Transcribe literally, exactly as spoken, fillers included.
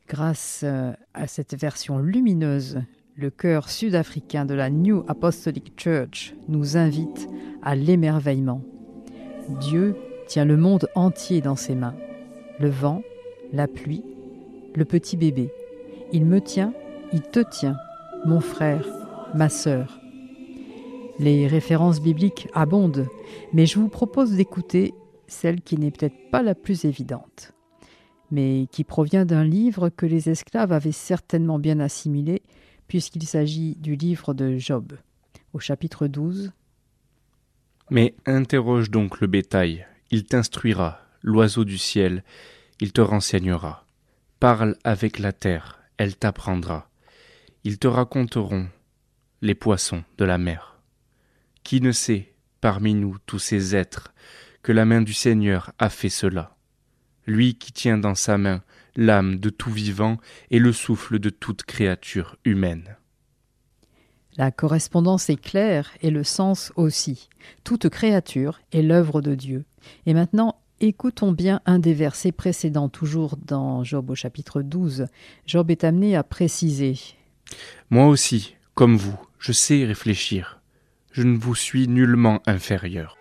Grâce euh, à cette version lumineuse, le chœur sud-africain de la New Apostolic Church nous invite à l'émerveillement. Dieu tient le monde entier dans ses mains. Le vent, la pluie, le petit bébé. Il me tient, il te tient, mon frère, ma sœur. Les références bibliques abondent, mais je vous propose d'écouter celle qui n'est peut-être pas la plus évidente, mais qui provient d'un livre que les esclaves avaient certainement bien assimilé, puisqu'il s'agit du livre de Job, au chapitre douze. Mais interroge donc le bétail, il t'instruira, l'oiseau du ciel, il te renseignera. Parle avec la terre, elle t'apprendra. Ils te raconteront les poissons de la mer. Qui ne sait, parmi nous tous ces êtres, que la main du Seigneur a fait cela? Lui qui tient dans sa main l'âme de tout vivant et le souffle de toute créature humaine. La correspondance est claire et le sens aussi. Toute créature est l'œuvre de Dieu. Et maintenant, écoutons bien un des versets précédents, toujours dans Job au chapitre douze. Job est amené à préciser. Moi aussi, comme vous, je sais réfléchir. Je ne vous suis nullement inférieur.